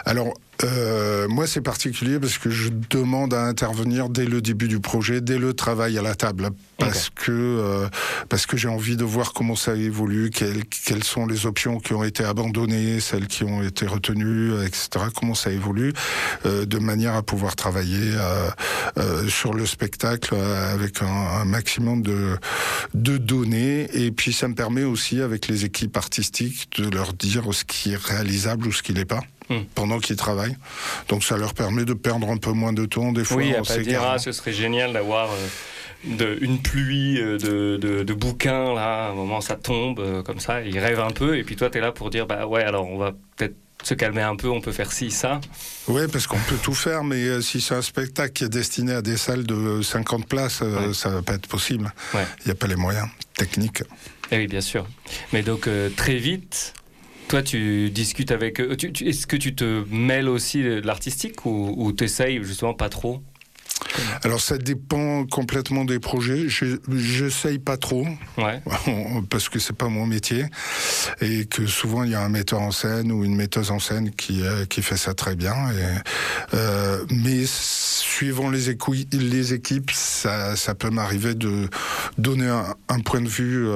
Alors, moi, c'est particulier parce que je demande à intervenir dès le début du projet, dès le travail à la table, parce que j'ai envie de voir comment ça évolue, quelles sont les options qui ont été abandonnées, celles qui ont été retenues, etc. Comment ça évolue, de manière à pouvoir travailler sur le spectacle avec un maximum de données. Et puis, ça me permet aussi, avec les équipes artistiques, de leur dire ce qui est réalisable ou ce qui l'est pas. Pendant qu'ils travaillent. Donc ça leur permet de perdre un peu moins de temps. Des fois, on s'égare. Ce serait génial d'avoir une pluie de bouquins, là, à un moment ça tombe, comme ça, ils rêvent un peu, et puis toi t'es là pour dire, alors on va peut-être se calmer un peu, on peut faire ci, ça. Oui, parce qu'on peut tout faire, mais si c'est un spectacle qui est destiné à des salles de 50 places, ça va pas être possible. Il n'y a pas les moyens techniques. Eh oui, bien sûr. Mais donc, très vite... Toi, tu discutes avec eux. Est-ce que tu te mêles aussi de l'artistique ou t'essayes justement pas trop ? Alors, ça dépend complètement des projets. J'essaye pas trop, parce que c'est pas mon métier, et que souvent il y a un metteur en scène ou une metteuse en scène qui fait ça très bien. Mais suivant les équipes, ça peut m'arriver de donner un point de vue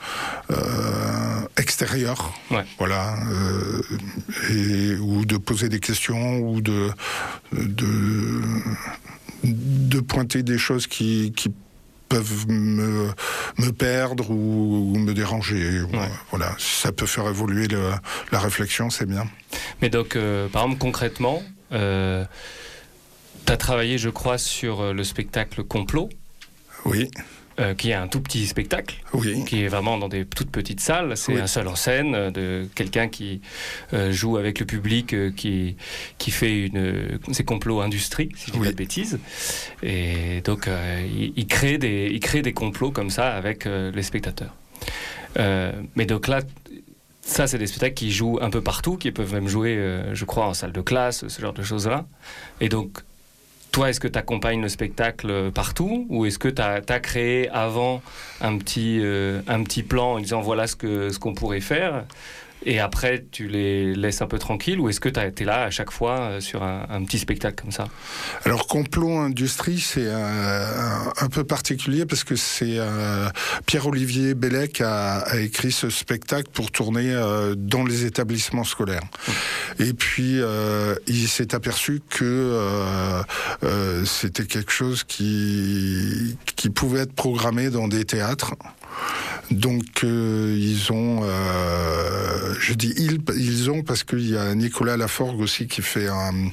extérieur, voilà, ou de poser des questions, ou de pointer des choses qui peuvent me perdre ou me déranger. Voilà, ça peut faire évoluer la réflexion, c'est bien. Mais donc, par exemple, concrètement, tu as travaillé, je crois, sur le spectacle Complot. Oui. Qui est un tout petit spectacle, qui est vraiment dans des toutes petites salles. C'est un seul en scène de quelqu'un qui joue avec le public, qui fait ses complots industrie, si je dis pas de bêtises. Et donc il crée des complots comme ça avec les spectateurs. Mais donc là, ça c'est des spectacles qui jouent un peu partout, qui peuvent même jouer, je crois, en salle de classe, ce genre de choses-là. Et donc toi, est-ce que tu accompagnes le spectacle partout, ou est-ce que tu as créé avant un petit plan en disant voilà ce qu'on pourrait faire, et après tu les laisses un peu tranquilles, ou est-ce que tu es là à chaque fois sur un petit spectacle comme ça ? Alors, Complot Industrie, c'est un peu particulier parce que c'est Pierre-Olivier Bellec a écrit ce spectacle pour tourner dans les établissements scolaires. Et puis, il s'est aperçu que c'était quelque chose qui pouvait être programmé dans des théâtres. Donc ils ont, je dis ils ont parce qu'il y a Nicolas Laforgue aussi qui fait un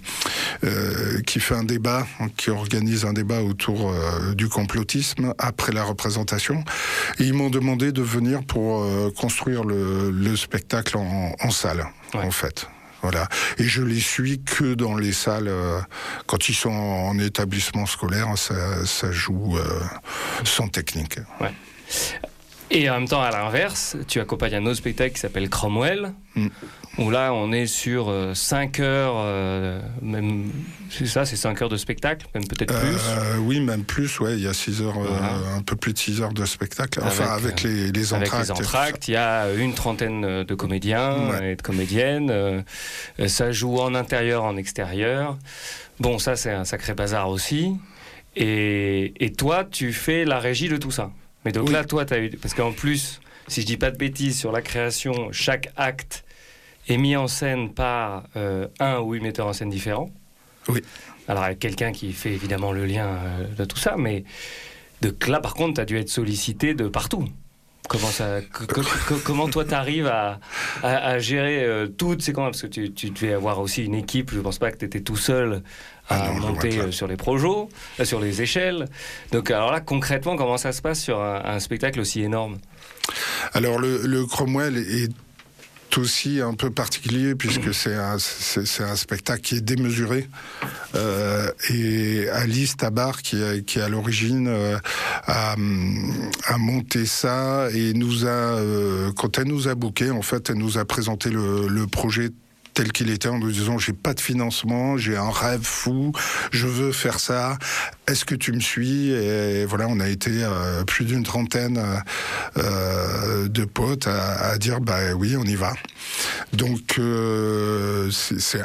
débat, qui organise un débat autour du complotisme après la représentation. Et ils m'ont demandé de venir pour construire le spectacle en salle, en fait. Voilà. Et je les suis que dans les salles. Quand ils sont en établissement scolaire, ça joue sans technique. Ouais. Et en même temps, à l'inverse, tu accompagnes un autre spectacle qui s'appelle Cromwell, où là, on est sur 5 heures, même, c'est ça, c'est 5 heures de spectacle, même peut-être plus. Oui, même plus, il y a 6 heures, un peu plus de 6 heures de spectacle, enfin avec les entractes. Avec les entractes, il y a une trentaine de comédiens et de comédiennes, ça joue en intérieur, en extérieur. Bon, ça, c'est un sacré bazar aussi. Et toi, tu fais la régie de tout ça. Mais donc là, toi, t'as eu... Parce qu'en plus, si je dis pas de bêtises sur la création, chaque acte est mis en scène par un ou une metteur en scène différent. Oui. Alors, avec quelqu'un qui fait évidemment le lien de tout ça, mais donc là, par contre, t'as dû être sollicité de partout. Comment toi t'arrives à gérer toutes ces commandes, parce que tu devais avoir aussi une équipe. Je pense pas que t'étais tout seul à monter sur les projets, sur les échelles. Donc alors là, concrètement, comment ça se passe sur un spectacle aussi énorme ? Alors le Cromwell est aussi un peu particulier puisque c'est un spectacle qui est démesuré, et Alice Tabar qui est à l'origine a monté ça et quand elle nous a booké, en fait elle nous a présenté le projet tel qu'il était, en nous disant j'ai pas de financement, j'ai un rêve fou, je veux faire ça, est-ce que tu me suis ? Et voilà, on a été plus d'une trentaine de potes à dire oui, on y va. Donc c'est